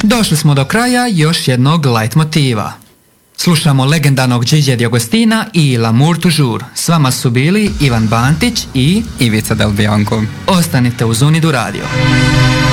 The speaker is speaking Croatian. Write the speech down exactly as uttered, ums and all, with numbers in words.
Došli smo do kraja još jednog light motiva. Slušamo legendarnog Gigi D'Agostina i L'amour toujours. S vama su bili Ivan Bantić i Ivica Del Bianco. Ostanite uz Unidu radio.